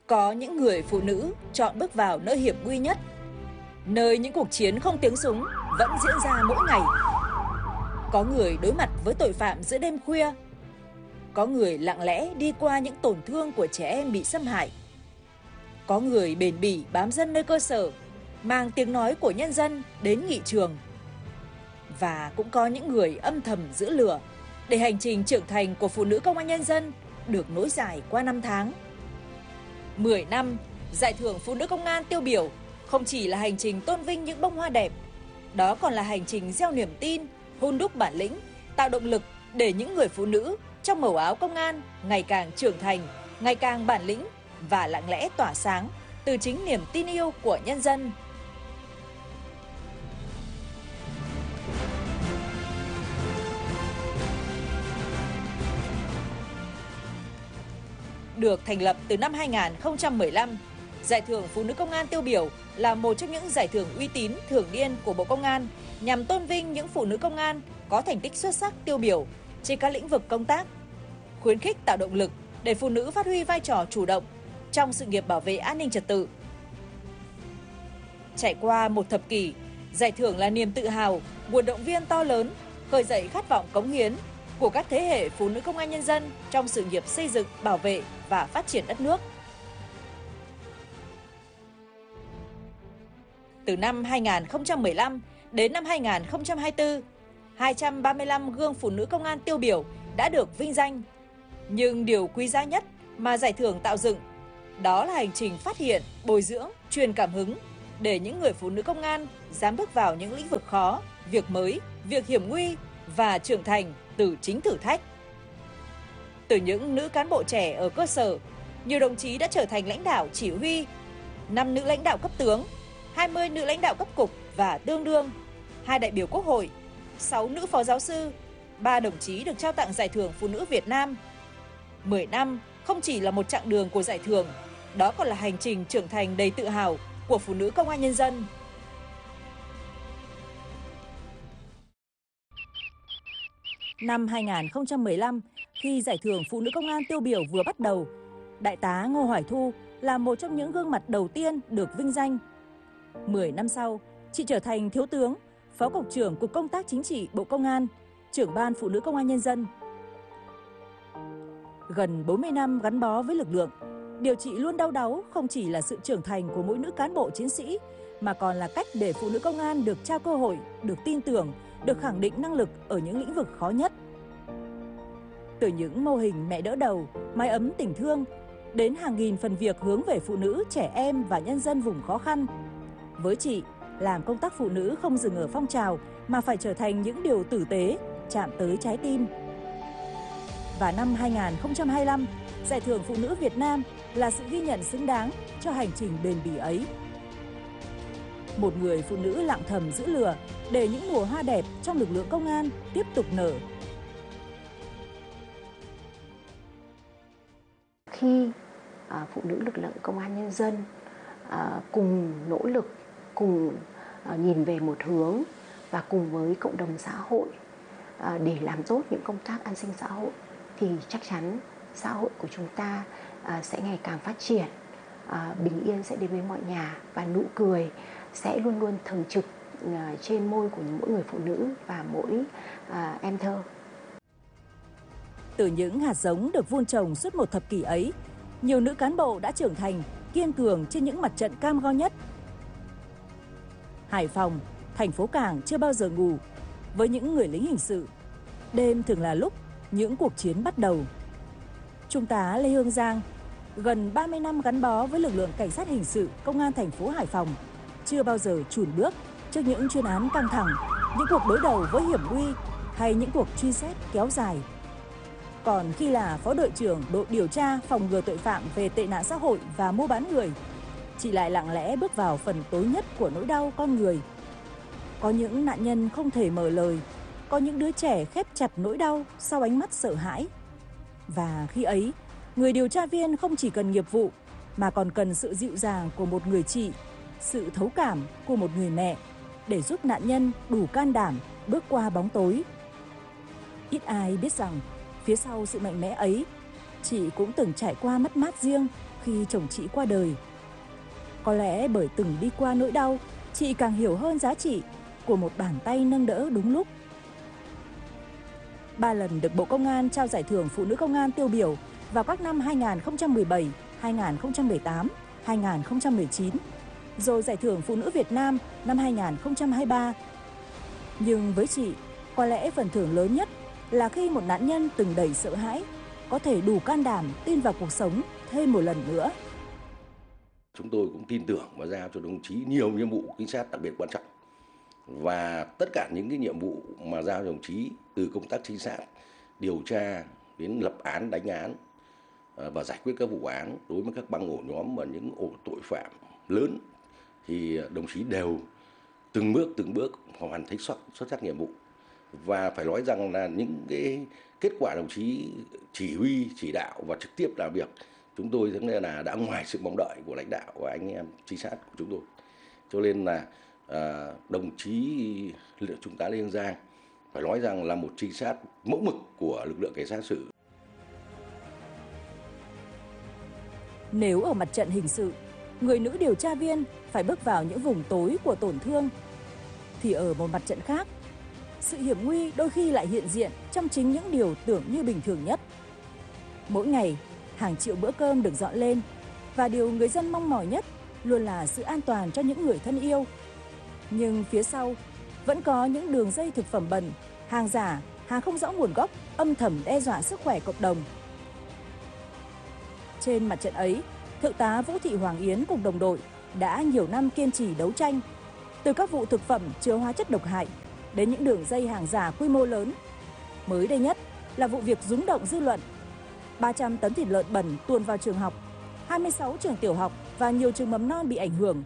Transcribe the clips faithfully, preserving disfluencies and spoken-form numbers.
Có những người phụ nữ chọn bước vào nơi hiểm nguy nhất, nơi những cuộc chiến không tiếng súng vẫn diễn ra mỗi ngày. Có người đối mặt với tội phạm giữa đêm khuya. Có người lặng lẽ đi qua những tổn thương của trẻ em bị xâm hại. Có người bền bỉ bám dân nơi cơ sở, mang tiếng nói của nhân dân đến nghị trường. Và cũng có những người âm thầm giữ lửa để hành trình trưởng thành của phụ nữ công an nhân dân được nối dài qua năm tháng. mười năm, Giải thưởng Phụ nữ Công an tiêu biểu không chỉ là hành trình tôn vinh những bông hoa đẹp, đó còn là hành trình gieo niềm tin, hun đúc bản lĩnh, tạo động lực để những người phụ nữ trong màu áo công an ngày càng trưởng thành, ngày càng bản lĩnh và lặng lẽ tỏa sáng từ chính niềm tin yêu của nhân dân. Được thành lập từ năm hai nghìn không trăm mười lăm, Giải thưởng Phụ nữ Công an tiêu biểu là một trong những giải thưởng uy tín thường niên của Bộ Công an nhằm tôn vinh những phụ nữ công an có thành tích xuất sắc tiêu biểu trên các lĩnh vực công tác, khuyến khích tạo động lực để phụ nữ phát huy vai trò chủ động trong sự nghiệp bảo vệ an ninh trật tự. Trải qua một thập kỷ, giải thưởng là niềm tự hào, nguồn động viên to lớn, khơi dậy khát vọng cống hiến của các thế hệ phụ nữ công an nhân dân trong sự nghiệp xây dựng, bảo vệ và phát triển đất nước. Từ năm hai nghìn không trăm mười lăm đến năm hai nghìn không trăm hai mươi tư, hai trăm ba mươi lăm gương phụ nữ công an tiêu biểu đã được vinh danh. Nhưng điều quý giá nhất mà giải thưởng tạo dựng đó là hành trình phát hiện, bồi dưỡng, truyền cảm hứng để những người phụ nữ công an dám bước vào những lĩnh vực khó, việc mới, việc hiểm nguy và trưởng thành từ chính thử thách. Từ những nữ cán bộ trẻ ở cơ sở, nhiều đồng chí đã trở thành lãnh đạo chỉ huy, năm nữ lãnh đạo cấp tướng, hai mươi nữ lãnh đạo cấp cục và tương đương, hai đại biểu Quốc hội, sáu nữ phó giáo sư, ba đồng chí được trao tặng Giải thưởng Phụ nữ Việt Nam. mười năm không chỉ là một chặng đường của giải thưởng, đó còn là hành trình trưởng thành đầy tự hào của phụ nữ công an nhân dân. Năm hai nghìn không trăm mười lăm, khi Giải thưởng Phụ nữ Công an tiêu biểu vừa bắt đầu, Đại tá Ngô Hoài Thu là một trong những gương mặt đầu tiên được vinh danh. mười năm sau, chị trở thành Thiếu tướng, Phó Cục trưởng Cục Công tác Chính trị Bộ Công an, trưởng Ban Phụ nữ Công an Nhân dân. Gần bốn mươi năm gắn bó với lực lượng, điều chị luôn đau đáu không chỉ là sự trưởng thành của mỗi nữ cán bộ chiến sĩ, mà còn là cách để phụ nữ công an được trao cơ hội, được tin tưởng, được khẳng định năng lực ở những lĩnh vực khó nhất. Từ những mô hình mẹ đỡ đầu, mái ấm tình thương, đến hàng nghìn phần việc hướng về phụ nữ, trẻ em và nhân dân vùng khó khăn. Với chị, làm công tác phụ nữ không dừng ở phong trào mà phải trở thành những điều tử tế, chạm tới trái tim. Và năm hai nghìn không trăm hai mươi lăm, Giải thưởng Phụ nữ Việt Nam là sự ghi nhận xứng đáng cho hành trình bền bỉ ấy. Một người phụ nữ lặng thầm giữ lửa để những mùa hoa đẹp trong lực lượng công an tiếp tục nở. Khi à, phụ nữ lực lượng công an nhân dân à, cùng nỗ lực, cùng à, nhìn về một hướng và cùng với cộng đồng xã hội à, để làm tốt những công tác an sinh xã hội, thì chắc chắn xã hội của chúng ta à, sẽ ngày càng phát triển, à, bình yên sẽ đến với mọi nhà và nụ cười sẽ luôn luôn thường trực à, trên môi của mỗi người phụ nữ và mỗi à, em thơ. Từ những hạt giống được vun trồng suốt một thập kỷ ấy, nhiều nữ cán bộ đã trưởng thành, kiên cường trên những mặt trận cam go nhất. Hải Phòng, thành phố cảng chưa bao giờ ngủ. Với những người lính hình sự, đêm thường là lúc những cuộc chiến bắt đầu. Trung tá Lê Hương Giang, gần ba mươi năm gắn bó với lực lượng cảnh sát hình sự công an thành phố Hải Phòng, chưa bao giờ chùn bước trước những chuyên án căng thẳng, những cuộc đối đầu với hiểm nguy hay những cuộc truy xét kéo dài. Còn khi là Phó đội trưởng đội điều tra phòng ngừa tội phạm về tệ nạn xã hội và mua bán người, chị lại lặng lẽ bước vào phần tối nhất của nỗi đau con người. Có những nạn nhân không thể mở lời, có những đứa trẻ khép chặt nỗi đau sau ánh mắt sợ hãi. Và khi ấy, người điều tra viên không chỉ cần nghiệp vụ mà còn cần sự dịu dàng của một người chị, sự thấu cảm của một người mẹ để giúp nạn nhân đủ can đảm bước qua bóng tối. Ít ai biết rằng phía sau sự mạnh mẽ ấy, chị cũng từng trải qua mất mát riêng khi chồng chị qua đời. Có lẽ bởi từng đi qua nỗi đau, chị càng hiểu hơn giá trị của một bàn tay nâng đỡ đúng lúc. Ba lần được Bộ Công an trao giải thưởng Phụ nữ Công an tiêu biểu vào các năm hai nghìn không trăm mười bảy, hai nghìn không trăm mười tám, hai nghìn không trăm mười chín, rồi giải thưởng Phụ nữ Việt Nam năm hai nghìn không trăm hai mươi ba. Nhưng với chị, có lẽ phần thưởng lớn nhất là khi một nạn nhân từng đầy sợ hãi có thể đủ can đảm tin vào cuộc sống thêm một lần nữa. Chúng tôi cũng tin tưởng và giao cho đồng chí nhiều nhiệm vụ trinh sát đặc biệt quan trọng. Và tất cả những cái nhiệm vụ mà giao cho đồng chí, từ công tác trinh sát, điều tra đến lập án, đánh án và giải quyết các vụ án đối với các băng ổ nhóm và những ổ tội phạm lớn, thì đồng chí đều từng bước từng bước hoàn thành xuất xuất sắc nhiệm vụ. Và phải nói rằng là những cái kết quả đồng chí chỉ huy, chỉ đạo và trực tiếp làm việc, chúng tôi thấy là đã ngoài sự mong đợi của lãnh đạo và anh em trinh sát của chúng tôi. Cho nên là à, đồng chí Trung tá Lê Hương Giang phải nói rằng là một trinh sát mẫu mực của lực lượng cảnh sát hình sự. Nếu ở mặt trận hình sự, người nữ điều tra viên phải bước vào những vùng tối của tổn thương, thì ở một mặt trận khác, sự hiểm nguy đôi khi lại hiện diện trong chính những điều tưởng như bình thường nhất. Mỗi ngày, hàng triệu bữa cơm được dọn lên, và điều người dân mong mỏi nhất luôn là sự an toàn cho những người thân yêu. Nhưng phía sau, vẫn có những đường dây thực phẩm bẩn, hàng giả, hàng không rõ nguồn gốc âm thầm đe dọa sức khỏe cộng đồng. Trên mặt trận ấy, Thượng tá Vũ Thị Hoàng Yến cùng đồng đội đã nhiều năm kiên trì đấu tranh, từ các vụ thực phẩm chứa hóa chất độc hại đến những đường dây hàng giả quy mô lớn. Mới đây nhất là vụ việc rúng động dư luận. ba trăm tấn thịt lợn bẩn tuồn vào trường học, hai mươi sáu trường tiểu học và nhiều trường mầm non bị ảnh hưởng.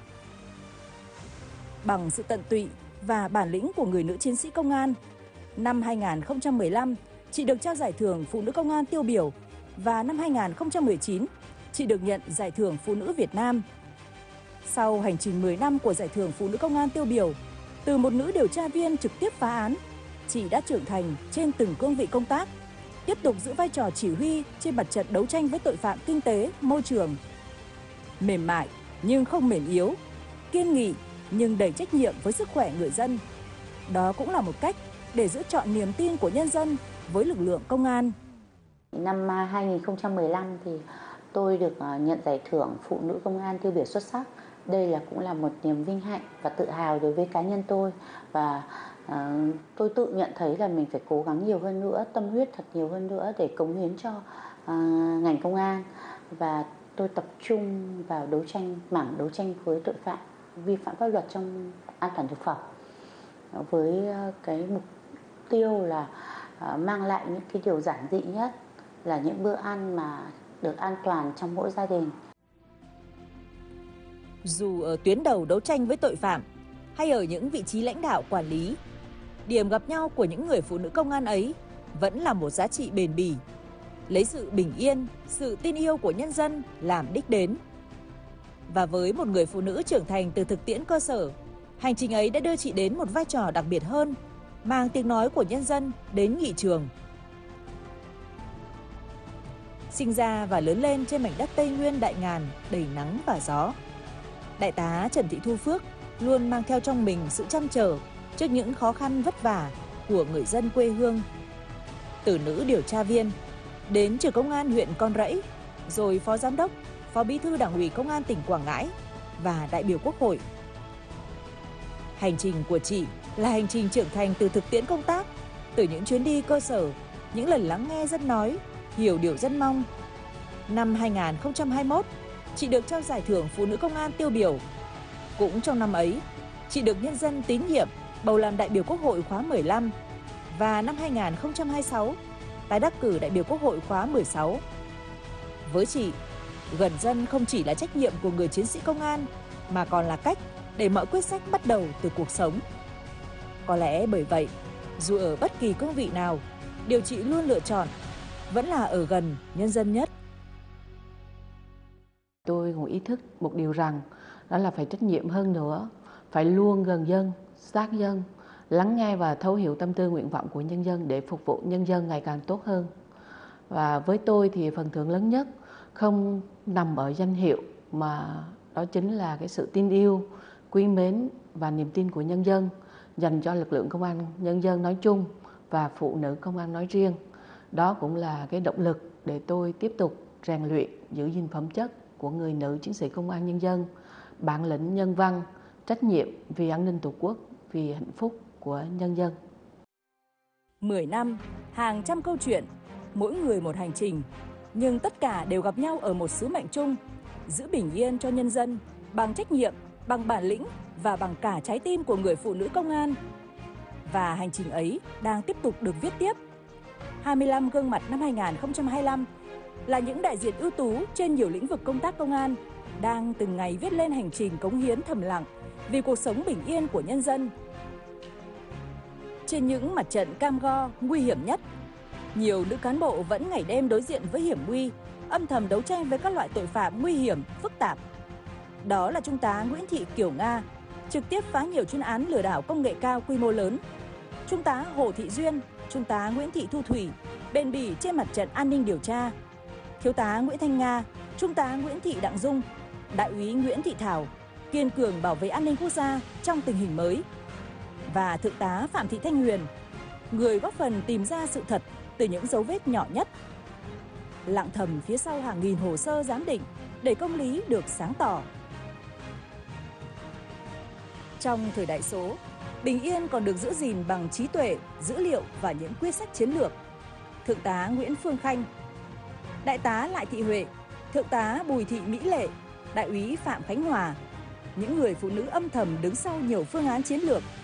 Bằng sự tận tụy và bản lĩnh của người nữ chiến sĩ công an, năm hai nghìn không trăm mười lăm, chị được trao giải thưởng Phụ nữ Công an tiêu biểu, và năm hai nghìn không trăm mười chín, chị được nhận giải thưởng Phụ nữ Việt Nam. Sau hành trình mười năm của giải thưởng Phụ nữ Công an tiêu biểu, từ một nữ điều tra viên trực tiếp phá án, chị đã trưởng thành trên từng cương vị công tác, tiếp tục giữ vai trò chỉ huy trên mặt trận đấu tranh với tội phạm kinh tế, môi trường. Mềm mại nhưng không mềm yếu, kiên nghị nhưng đầy trách nhiệm với sức khỏe người dân. Đó cũng là một cách để giữ trọn niềm tin của nhân dân với lực lượng công an. Năm hai nghìn không trăm mười lăm thì tôi được nhận giải thưởng Phụ nữ Công an tiêu biểu xuất sắc. Đây là cũng là một niềm vinh hạnh và tự hào đối với cá nhân tôi, và uh, tôi tự nhận thấy là mình phải cố gắng nhiều hơn nữa, tâm huyết thật nhiều hơn nữa để cống hiến cho uh, ngành công an, và tôi tập trung vào đấu tranh mảng đấu tranh với tội phạm vi phạm pháp luật trong an toàn thực phẩm, với uh, cái mục tiêu là uh, mang lại những cái điều giản dị nhất, là những bữa ăn mà được an toàn trong mỗi gia đình. Dù ở tuyến đầu đấu tranh với tội phạm hay ở những vị trí lãnh đạo quản lý, điểm gặp nhau của những người phụ nữ công an ấy vẫn là một giá trị bền bỉ, lấy sự bình yên, sự tin yêu của nhân dân làm đích đến. Và với một người phụ nữ trưởng thành từ thực tiễn cơ sở, hành trình ấy đã đưa chị đến một vai trò đặc biệt hơn, mang tiếng nói của nhân dân đến nghị trường. Sinh ra và lớn lên trên mảnh đất Tây Nguyên đại ngàn đầy nắng và gió, Đại tá Trần Thị Thu Phước luôn mang theo trong mình sự trăn trở trước những khó khăn vất vả của người dân quê hương. Từ nữ điều tra viên đến trưởng công an huyện Con Rẫy, rồi phó giám đốc, phó bí thư Đảng ủy Công an tỉnh Quảng Ngãi và đại biểu Quốc hội. Hành trình của chị là hành trình trưởng thành từ thực tiễn công tác, từ những chuyến đi cơ sở, những lần lắng nghe dân nói, hiểu điều dân mong. Năm hai nghìn không trăm hai mươi mốt, chị được trao giải thưởng Phụ nữ Công an tiêu biểu. Cũng trong năm ấy, chị được nhân dân tín nhiệm bầu làm đại biểu Quốc hội khóa mười lăm, và năm hai nghìn không trăm hai mươi sáu, tái đắc cử đại biểu Quốc hội khóa mười sáu. Với chị, gần dân không chỉ là trách nhiệm của người chiến sĩ công an, mà còn là cách để mọi quyết sách bắt đầu từ cuộc sống. Có lẽ bởi vậy, dù ở bất kỳ cương vị nào, điều chị luôn lựa chọn vẫn là ở gần nhân dân nhất. Tôi cũng ý thức một điều rằng đó là phải trách nhiệm hơn nữa, phải luôn gần dân, sát dân, lắng nghe và thấu hiểu tâm tư nguyện vọng của nhân dân để phục vụ nhân dân ngày càng tốt hơn. Và với tôi thì phần thưởng lớn nhất không nằm ở danh hiệu, mà đó chính là cái sự tin yêu, quý mến và niềm tin của nhân dân dành cho lực lượng công an nhân dân nói chung và phụ nữ công an nói riêng. Đó cũng là cái động lực để tôi tiếp tục rèn luyện, giữ gìn phẩm chất của người nữ chiến sĩ công an nhân dân, bản lĩnh nhân văn, trách nhiệm vì an ninh Tổ quốc, vì hạnh phúc của nhân dân. Mười năm, hàng trăm câu chuyện, mỗi người một hành trình, nhưng tất cả đều gặp nhau ở một sứ mệnh chung: giữ bình yên cho nhân dân bằng trách nhiệm, bằng bản lĩnh và bằng cả trái tim của người phụ nữ công an. Và hành trình ấy đang tiếp tục được viết tiếp. hai mươi lăm gương mặt năm hai nghìn không trăm hai mươi lăm là những đại diện ưu tú trên nhiều lĩnh vực công tác công an, đang từng ngày viết lên hành trình cống hiến thầm lặng vì cuộc sống bình yên của nhân dân. Trên những mặt trận cam go, nguy hiểm nhất, nhiều nữ cán bộ vẫn ngày đêm đối diện với hiểm nguy, âm thầm đấu tranh với các loại tội phạm nguy hiểm, phức tạp. Đó là Trung tá Nguyễn Thị Kiều Nga, trực tiếp phá nhiều chuyên án lừa đảo công nghệ cao quy mô lớn. Trung tá Hồ Thị Duyên, Trung tá Nguyễn Thị Thu Thủy, bền bỉ trên mặt trận an ninh điều tra. Thiếu tá Nguyễn Thanh Nga, Trung tá Nguyễn Thị Đặng Dung, Đại úy Nguyễn Thị Thảo, kiên cường bảo vệ an ninh quốc gia trong tình hình mới. Và Thượng tá Phạm Thị Thanh Huyền, người góp phần tìm ra sự thật từ những dấu vết nhỏ nhất, lặng thầm phía sau hàng nghìn hồ sơ giám định để công lý được sáng tỏ. Trong thời đại số, bình yên còn được giữ gìn bằng trí tuệ, dữ liệu và những quyết sách chiến lược. Thượng tá Nguyễn Phương Khanh, Đại tá Lại Thị Huệ, Thượng tá Bùi Thị Mỹ Lệ, Đại úy Phạm Khánh Hòa, những người phụ nữ âm thầm đứng sau nhiều phương án chiến lược